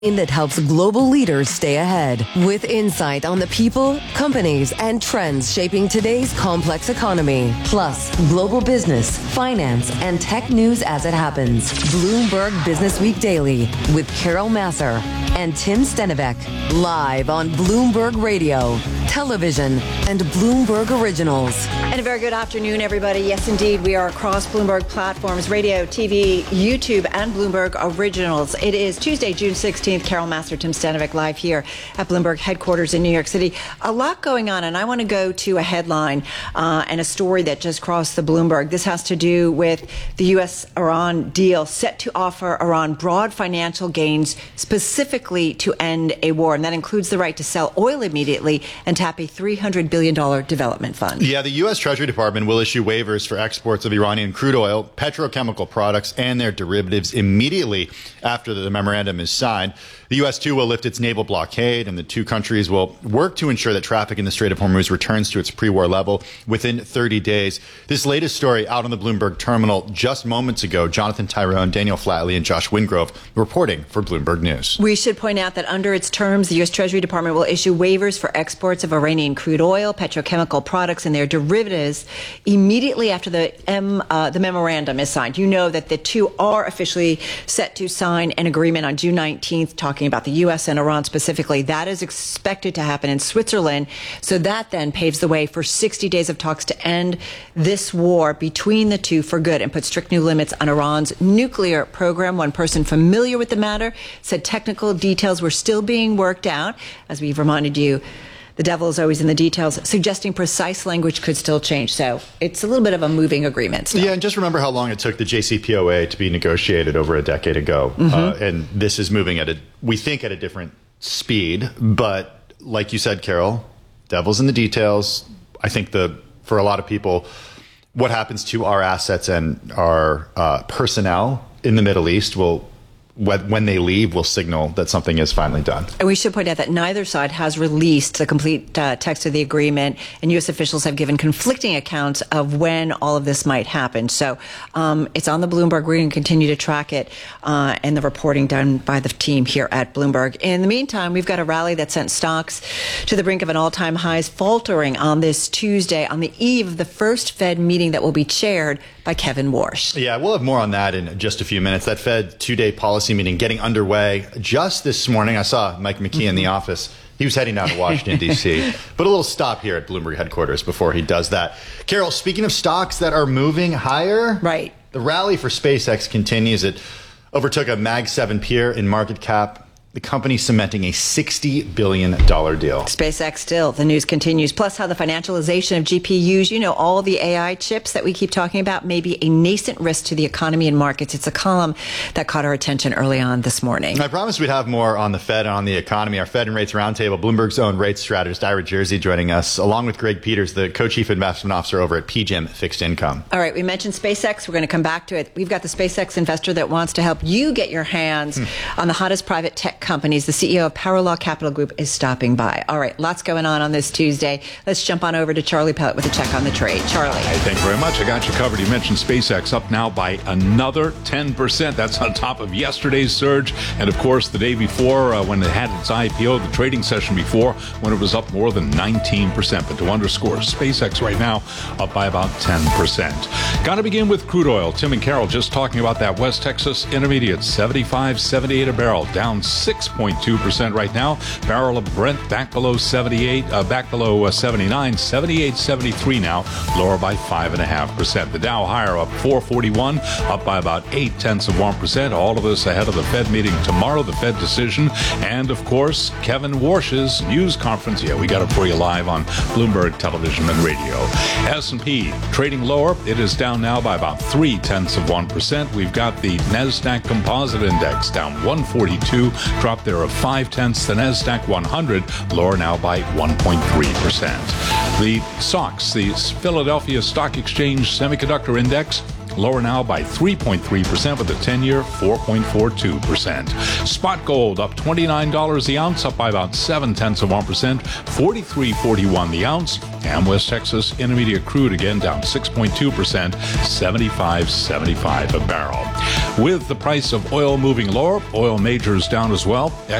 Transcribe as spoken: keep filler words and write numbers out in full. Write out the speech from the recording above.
that helps global leaders stay ahead with insight on the people, companies, and trends shaping today's complex economy. Plus, global business, finance, and tech news as it happens. Bloomberg Business Week Daily with Carol Massar and Tim Stenivek. Live on Bloomberg Radio, television, and Bloomberg Originals. And a very good afternoon, everybody. Yes, indeed, we are across Bloomberg platforms, radio, T V, YouTube, and Bloomberg Originals. It is Tuesday, June sixteenth. Carol Massar, Tim Stenivek, live here at Bloomberg headquarters in New York City. A lot going on, and I want to go to a headline uh, and a story that just crossed the Bloomberg. This has to do with the U S Iran deal set to offer Iran broad financial gains specifically to end a war, and that includes the right to sell oil immediately and tap a three hundred billion dollars development fund. Yeah, the U S Treasury Department will issue waivers for exports of Iranian crude oil, petrochemical products, and their derivatives immediately after the memorandum is signed. The U S, too, will lift its naval blockade, and the two countries will work to ensure that traffic in the Strait of Hormuz returns to its pre-war level within thirty days. This latest story out on the Bloomberg terminal just moments ago. Jonathan Tyrone, Daniel Flatley, and Josh Wingrove reporting for Bloomberg News. We should point out that under its terms, the U S Treasury Department will issue waivers for exports of Iranian crude oil, petrochemical products, and their derivatives immediately after the, M, uh, the memorandum is signed. You know that the two are officially set to sign an agreement on June nineteenth, talking about the U S and Iran specifically. That is expected to happen in Switzerland. So that then paves the way for sixty days of talks to end this war between the two for good and put strict new limits on Iran's nuclear program. One person familiar with the matter said technical details were still being worked out. As we've reminded you, the devil is always in the details, suggesting precise language could still change. So it's a little bit of a moving agreement still. Yeah, and just remember how long it took the J C P O A to be negotiated over a decade ago. Mm-hmm. Uh, and this is moving at a, we think, at a different speed. But like you said, Carol, devil's in the details. I think the for a lot of people, what happens to our assets and our uh, personnel in the Middle East will, when they leave, will signal that something is finally done. And we should point out that neither side has released the complete uh, text of the agreement, and U S officials have given conflicting accounts of when all of this might happen. So um, it's on the Bloomberg. We're going to continue to track it uh, and the reporting done by the team here at Bloomberg. In the meantime, we've got a rally that sent stocks to the brink of an all-time highs, faltering on this Tuesday on the eve of the first Fed meeting that will be chaired by Kevin Warsh. Yeah, we'll have more on that in just a few minutes. That Fed two-day policy meeting getting underway just this morning. I saw Mike McKee in the office. He was heading down to Washington, D C But a little stop here at Bloomberg headquarters before he does that. Carol, speaking of stocks that are moving higher, right? The rally for SpaceX continues. It overtook a Mag seven peer in market cap. The company cementing a sixty billion dollars deal. SpaceX still, the news continues. Plus how the financialization of G P Us, you know, all the A I chips that we keep talking about, may be a nascent risk to the economy and markets. It's a column that caught our attention early on this morning. I promised we'd have more on the Fed and on the economy. Our Fed and Rates Roundtable, Bloomberg's own rates strategist, Ira Jersey, joining us, along with Greg Peters, the co-chief investment officer over at P G I M Fixed Income. All right, we mentioned SpaceX. We're going to come back to it. We've got the SpaceX investor that wants to help you get your hands hmm. on the hottest private tech companies. The C E O of Paralaw Capital Group is stopping by. All right, lots going on on this Tuesday. Let's jump on over to Charlie Pellet with a check on the trade. Charlie. Hey, thank you very much. I got you covered. You mentioned SpaceX up now by another ten percent. That's on top of yesterday's surge. And, of course, the day before uh, when it had its I P O, the trading session before, when it was up more than nineteen percent. But to underscore, SpaceX right now up by about ten percent. Got to begin with crude oil. Tim and Carol just talking about that West Texas Intermediate, seventy-five seventy-eight a barrel, down six point two percent right now. Barrel of Brent back below seventy-eight, uh, back below uh, seventy-nine, seventy-eight seventy-three now, lower by five and a half percent. The Dow higher up four forty-one, up by about eight tenths of one percent. All of this ahead of the Fed meeting tomorrow, the Fed decision, and of course Kevin Warsh's news conference. Yeah, we got it for you live on Bloomberg Television and Radio. S and P trading lower. It is down now by about three tenths of one percent. We've got the Nasdaq Composite Index down one forty-two, drop there of five tenths. The Nasdaq one hundred lower now by one point three percent. The S O X, the Philadelphia Stock Exchange Semiconductor Index, lower now by three point three percent with a ten-year four point four two percent. Spot gold up twenty-nine dollars the ounce, up by about seven tenths of one percent, forty-three forty-one the ounce. And West Texas Intermediate crude again down six point two percent, seventy-five seventy-five a barrel. With the price of oil moving lower, oil majors down as well.